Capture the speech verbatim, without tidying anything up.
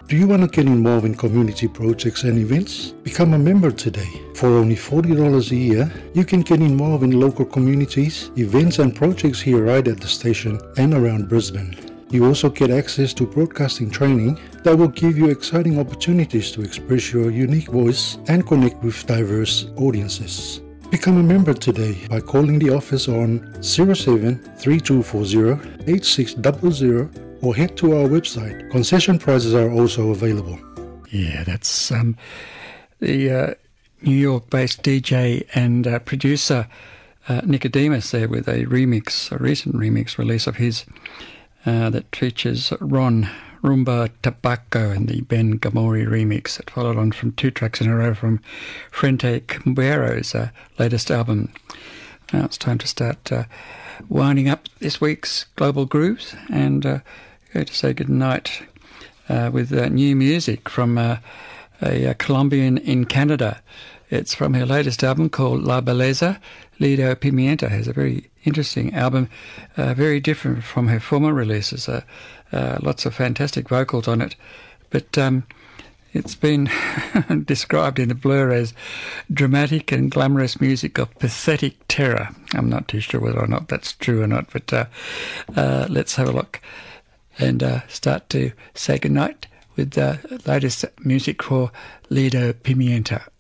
Do you want to get involved in community projects and events? Become a member today. For only forty dollars a year, you can get involved in local communities, events and projects here right at the station and around Brisbane. You also get access to broadcasting training that will give you exciting opportunities to express your unique voice and connect with diverse audiences. Become a member today by calling the office on zero seven three two four zero eight six zero zero or head to our website. Concession prices are also available. Yeah, that's um, the uh, New York-based D J and uh, producer uh, Nicodemus there with a remix, a recent remix release of his uh, that features Ron Rumba Tobacco and the Ben Gamori remix that followed on from two tracks in a row from Frente Cambero's uh, latest album. Now it's time to start uh, winding up this week's Global Grooves and uh, going to say goodnight uh, with uh, new music from uh, a, a Colombian in Canada. It's from her latest album called La Belleza. Lido Pimienta has a very interesting album, uh, very different from her former releases. Uh, uh, lots of fantastic vocals on it, but um, it's been described in the Blur as dramatic and glamorous music of pathetic terror. I'm not too sure whether or not that's true or not, but uh, uh, let's have a look and uh, start to say goodnight with the latest music for Lido Pimienta.